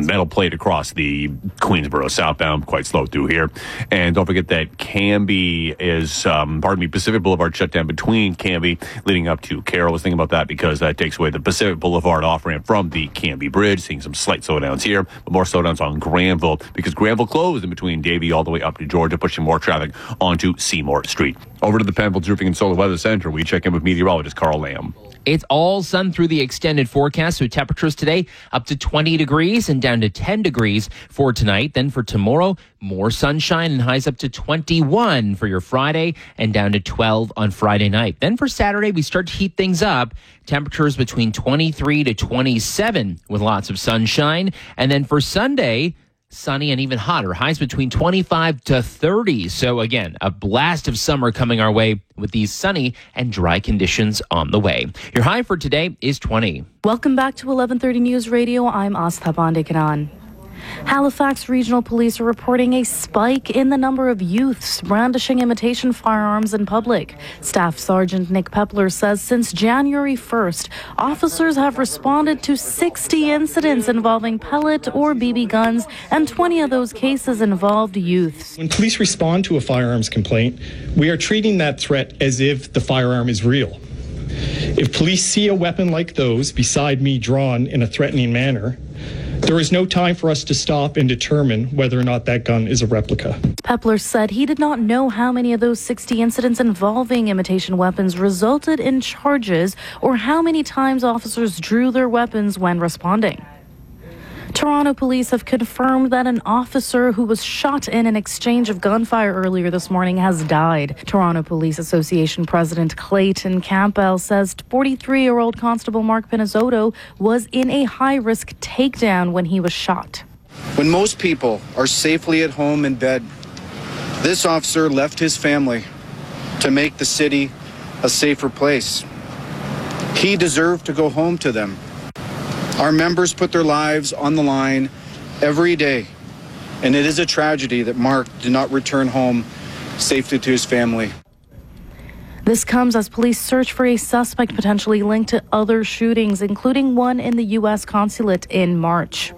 metal plate across the Queensboro southbound, quite slow through here. And don't forget that Canby is, Pacific Boulevard shut down between Canby leading up to Carroll. I was thinking about that because that takes away the Pacific Boulevard off-ramp from the Canby Bridge. Seeing some slight slowdowns here, but more slowdowns on Granville because Granville closed in between Davie all the way up to Georgia, pushing more traffic onto Seymour Street. Over to the Penfield Roofing and Solar Weather Center, we check in with meteorologist Carl Lamb. It's all sun through the extended forecast, so temperatures today up to 20 degrees and down to 10 degrees for tonight. Then for tomorrow, more sunshine and highs up to 21 for your Friday and down to 12 on Friday night. Then for Saturday, we start to heat things up. Temperatures between 23 to 27 with lots of sunshine. And then for Sunday, sunny and even hotter. Highs between 25 to 30. So again, a blast of summer coming our way with these sunny and dry conditions on the way. Your high for today is 20. Welcome back to 1130 News Radio. I'm Astha Bandekanan. Halifax Regional Police are reporting a spike in the number of youths brandishing imitation firearms in public. Staff Sergeant Nick Pepler says since January 1st, officers have responded to 60 incidents involving pellet or BB guns, and 20 of those cases involved youths. When police respond to a firearms complaint, we are treating that threat as if the firearm is real. If police see a weapon like those beside me drawn in a threatening manner, there is no time for us to stop and determine whether or not that gun is a replica. Pepler said he did not know how many of those 60 incidents involving imitation weapons resulted in charges or how many times officers drew their weapons when responding. Toronto police have confirmed that an officer who was shot in an exchange of gunfire earlier this morning has died. Toronto Police Association President Clayton Campbell says 43-year-old Constable Mark Pinizzotto was in a high-risk takedown when he was shot. When most people are safely at home in bed, this officer left his family to make the city a safer place. He deserved to go home to them. Our members put their lives on the line every day, and it is a tragedy that Mark did not return home safely to his family. This comes as police search for a suspect potentially linked to other shootings, including one in the U.S. consulate in March.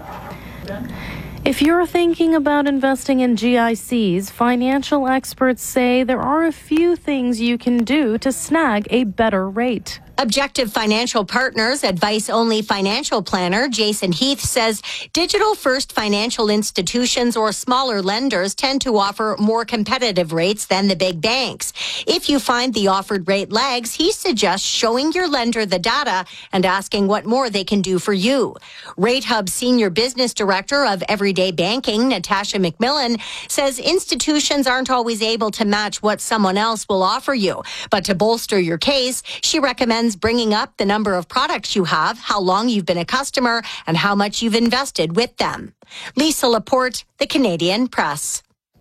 If you're thinking about investing in GICs, financial experts say there are a few things you can do to snag a better rate. Objective Financial Partners advice-only financial planner Jason Heath says digital-first financial institutions or smaller lenders tend to offer more competitive rates than the big banks. If you find the offered rate lags, he suggests showing your lender the data and asking what more they can do for you. RateHub Senior Business Director of Everyday Banking, Natasha McMillan, says institutions aren't always able to match what someone else will offer you. But to bolster your case, she recommends bringing up the number of products you have, how long you've been a customer, and how much you've invested with them. Lisa Laporte, The Canadian Press.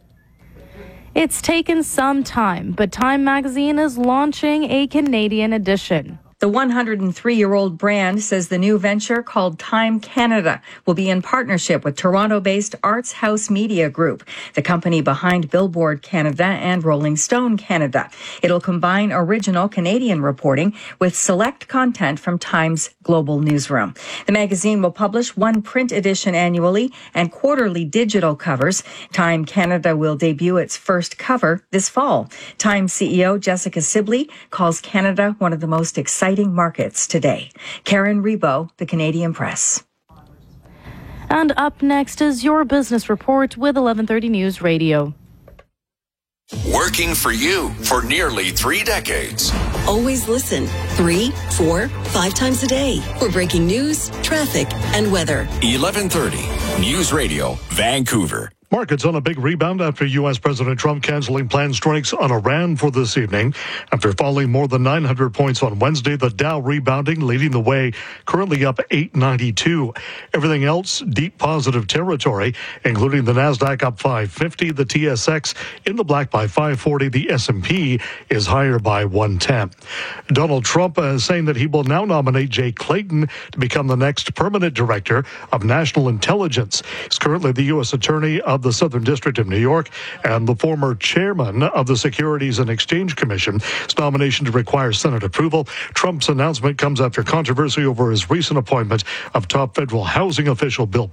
It's taken some time, but Time magazine is launching a Canadian edition. The 103-year-old brand says the new venture, called Time Canada, will be in partnership with Toronto-based Arts House Media Group, the company behind Billboard Canada and Rolling Stone Canada. It'll combine original Canadian reporting with select content from Time's global newsroom. The magazine will publish one print edition annually and quarterly digital covers. Time Canada will debut its first cover this fall. Time CEO Jessica Sibley calls Canada one of the most exciting markets today. Karen Rebo, The Canadian Press. And up next is your business report with 1130 News Radio. Working for you for nearly 3 decades. Always listen 3, 4, 5 times a day for breaking news, traffic, and weather. 1130 News Radio, Vancouver. Markets on a big rebound after U.S. President Trump canceling planned strikes on Iran for this evening. After falling more than 900 points on Wednesday, the Dow rebounding, leading the way, currently up 892. Everything else, deep positive territory, including the Nasdaq up 550, the TSX in the black by 540, the S&P is higher by 110. Donald Trump is saying that he will now nominate Jay Clayton to become the next permanent director of national intelligence. He's currently the U.S. attorney of the Southern District of New York and the former chairman of the Securities and Exchange Commission. His nomination to require Senate approval. Trump's announcement comes after controversy over his recent appointment of top federal housing official Bill